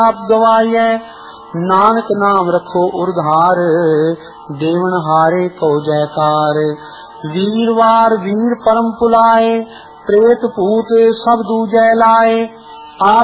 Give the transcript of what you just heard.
आप गवाइए। नानक नाम रखो उर्धार, देवन हारे को जयकार। वीरवार वीर परम पुलाए, प्रेत पूत सब दूजै लाए। आप